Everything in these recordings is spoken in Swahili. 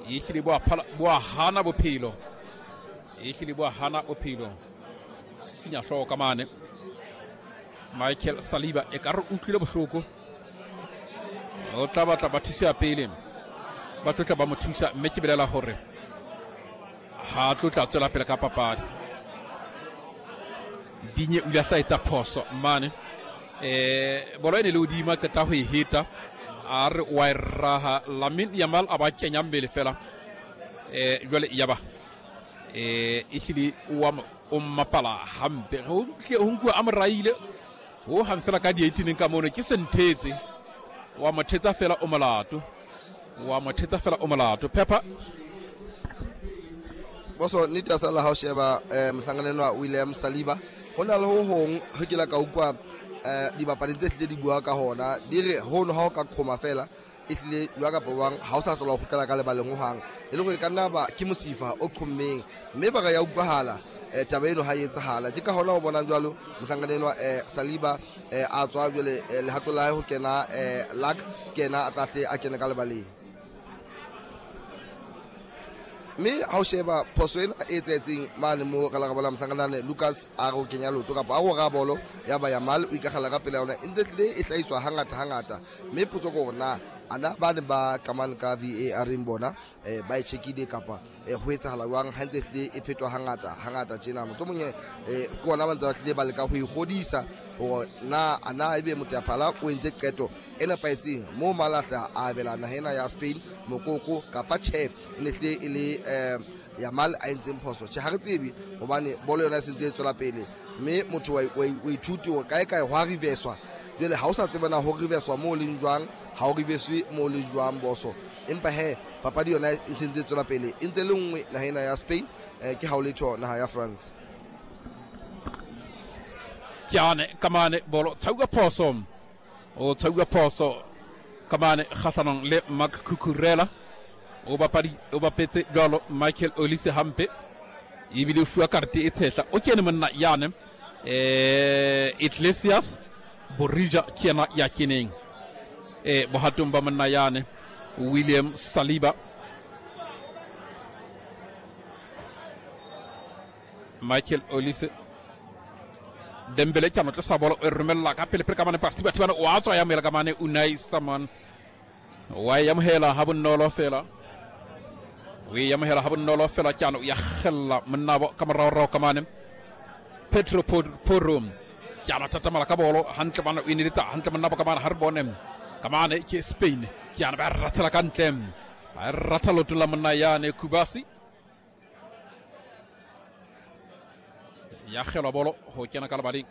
ehlile boa hana bophelo ehlile boa hana bophelo senya hloko ka mane Michael Saliba e ka re utlwile bohloko o tla batla ba thusa pele ba tlotla ba mo thusa mme ke belela hore ha tlotla tsela pele ka papadi dinye o la etsa phoso mane bolo ene le udima qeta ho e hita a re wa raha Lamine Yamal aba kenya mbele fela jwale yaba ehlile o mapala hampe ho nkuwa amraile o han fela ka di 18 ka mono ke sentetse wa mothetsa fela o molato Peppa boso nita sala ha sheba mhlanganelo wa William Saliba hona le ho hong ho ke la ka ukwa di bapadi tse tle di bua ka hona di re hono ha o ka khoma fela ehlile jwa ka bowang ha o sa tlola go kala ka le baleng ho hang e le go ka nna ba ke mosifa o khommeng mme ba ga ya ukwahala tabeno ha etsahala ke ka hona o bona jwalo mhlanganelo wa Saliba a tswa jwale le hatola ho kena lak kena a tlatle a kena ka le baleng mme ha o sheba phoso ena e tsetseng mane mo ka la bola mhlanganane Lucas a go kenya loto ka ba go ga bolo ya ba Yamal o ikagala ka pele yona ntse tle e hlaiswa hangata mme potso go rona ana ba ne ba kamane ka VAR bona ba e checkile kapa ho etsahala jwang ha ntse tle e phetwa hangata tjena motho mongwe ko ona ba ntse ba tle ba le ka ho igodisa ho na ana ebe motaphala o entse qeto ena paetseng mo malahla a belana hena ya Spain mokoko kapa chep ne tle ile Yamal a entseng phoso ha re tsebe hobane bolo yona se ntse tswela pele mme motho wa ithuti o kae ho reverswa jele ha o sa tsebana ho reverswa mo leng jwang ha o reverswe mo leng jwang boso empa papadi yona e ntse tswela pele e ntse le nngwe na hena ya Spain ke ha o letho na ya France Kiane kamane bolo tauga poso kamane khasanon le Marc Cucurella o bapetse jalo Michael Olise hampe ibile fuwa carte e tshehla o kene monna yane Iglesias Borija kena ya keneng bohatung ba monna yane William Saliba Michael Olise Dembele chano tsa bolo e rumella ka pele ka mane pasti batibana o a tswa ya mela ka mane Unai Simon wa ya mhela ha bonolo fela chano ya khalla mnabo kamara ka mane Petro Porum chano tata mala ka bolo hantle bana winita hantle mnabo ka mane harbonem ka mane ke Spain chano ba ratala kantem ratalo tula mna yane Kubasi ya khela bolo ho kena kala bali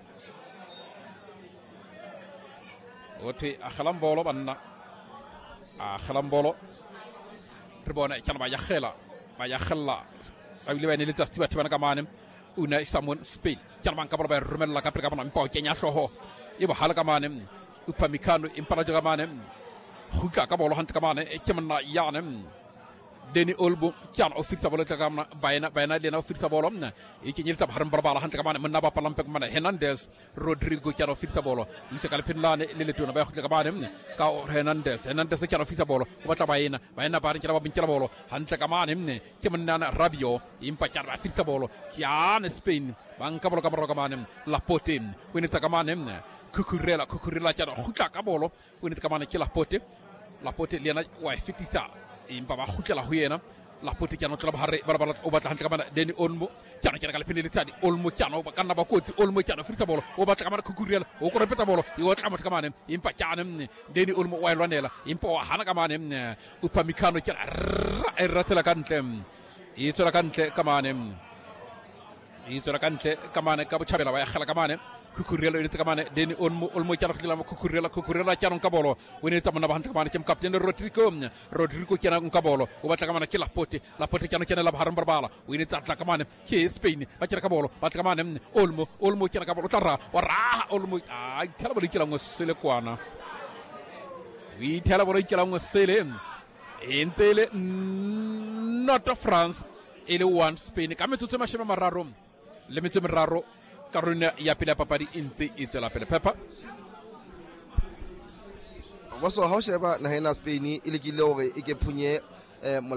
oti akhalam bolo banna akhalam bolo ribona kana ba ya khela abile bane le tsasti batho bana ka mane Unai Simon Spain kana man ka bolo ba rumella ka preka bana mpa kenya hloho e bo hala ka mane upamikano impara ka mane khutla ka bolo hant ka mane e kemna yanem Deni Olmo kian officer bolo tagamna bayna lena officer bolo e ki nyilta haram barbala hanta kamane manna ba palampe kamane Hernandez Rodrigo kian officer bolo misa kala pinlane lele tuna ba khutla kamane ka Hernandez kian officer bolo wata bayna bari kila ba bin kila bolo hanta kamane ki manna Rabio impa kian officer bolo kian Spain banka bolo kamane Laporte winita kamane Cucurella kian khutla ka bolo winita kamane ki Laporte lena wa fitisa impa ba khutla ho yena Laporte kiano tla ba hare bala o batla hantle kamana Deni Olmo kiano kala pineli tsadi Olmo kiano ba kanna ba koti Olmo kiano frita bolo o batla kamana Cucurella o ko repeta bolo i wotla mat kamane impa kiano Deni Olmo wa lwanela impa wa hana kamane upamikano kiano ratela kantle i tsela kantle kamane ka bochabela ba ya khala kamane Cucurella ile kamane Deni Olmo kiano khila Cucurella kiano ka bolo woni tamana ba hanta kamane kem captain Rodrigo kiano ka bolo o batla kamane ke Laporte kiano kiano la haram barbala woni tatla kamane ke Spain ba kira ka bolo batla kamane Olmo kiano ka bolo tarra wara Olmo ai tela bolo kila ngosele kwana wi tela bolo kila ngosele entele not of France ele one Spain kametso tsema shema mararo le metso meraro karuna ya pele papadi inte itsela pele Peppa boso ha o sheba na hena Spain ile ke le hore e ke phunye